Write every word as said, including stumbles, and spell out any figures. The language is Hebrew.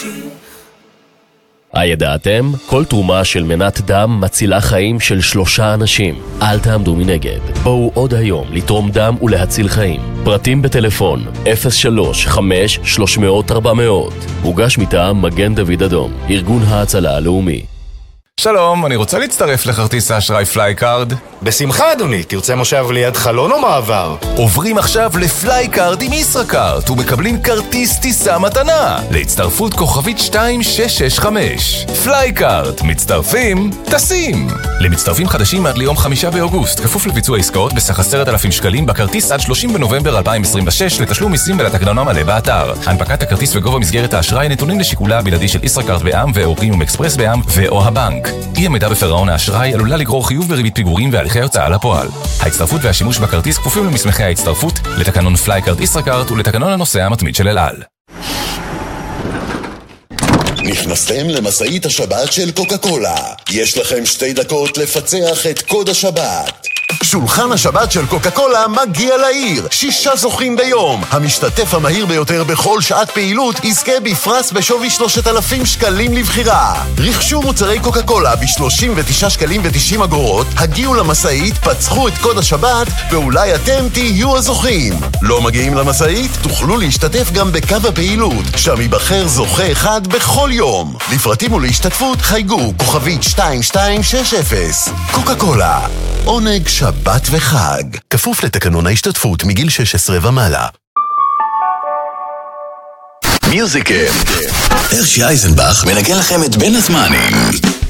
הידעתם? כל תרומה של מנת דם מצילה חיים של שלושה אנשים. אל תעמדו מנגד. בואו עוד היום לתרום דם ולהציל חיים. פרטים בטלפון אפס שלוש חמש שלוש מאות ארבע מאות. הוגש מטעם מגן דוד אדום, ארגון ההצלה הלאומי. שלום, אני רוצה להצטרף לכרטיס האשראי פלייקארד. בשמחה אדוני, תרצה מושב ליד חלון או מעבר? עוברים עכשיו לפלייקארד עם ישראכרט ומקבלים כרטיס טיסה מתנה להצטרפות כוכבית שתיים שש שש חמש. פלייקארד, מצטרפים, טסים. למצטרפים חדשים עד ליום חמישה באוגוסט, כפוף לביצוע עסקאות בסך עשרת אלפים שקלים בכרטיס עד שלושים בנובמבר אלפיים עשרים ושש לתשלום מיסים ולתקנון המלא באתר. הנפקת הכרטיס וגובה מסגרת האשראי נתונים לשיקולה הבלעדי של ישראכרט בע"מ ואורים אקספרס בע"מ ואו הבנק. אי עמידה בפירעון האשראי עלולה לגרור חיוב בריבית פיגורים והליכי הוצאה לפועל. ההצטרפות והשימוש בכרטיס כפופים למסמכי ההצטרפות, לתקנון פלייקארד ישראכרט ולתקנון הנוסע המתמיד של אל על. נכנסתם למשאית השבת של קוקה קולה. יש לכם שתי דקות לפצח את קוד השבת. שולחן השבת של קוקה קולה מגיע לעיר. שישה זוכים ביום. המשתתף המהיר ביותר בכל שעת פעילות יזכה בפרס בשווי שלושת אלפים שקלים לבחירה. רכשו מוצרי קוקה קולה ב-שלושים ותשעה שקלים ותשעים אגורות, הגיעו למשאית, פצחו את קוד השבת, ואולי אתם תהיו הזוכים. לא מגיעים למשאית? תוכלו להשתתף גם בקו הפעילות, שם ייבחר זוכה אחד בכל יום. לפרטים ולהשתתפות חייגו כוכבית שתיים שתיים שש אפס. קוקה קולה, עונג שבת וחג. כפוף לתקנון ההשתתפות מגיל שש עשרה ומעלה. מיוזיקל. הרשי אייזנבך מנגן לכם את בין הזמנים.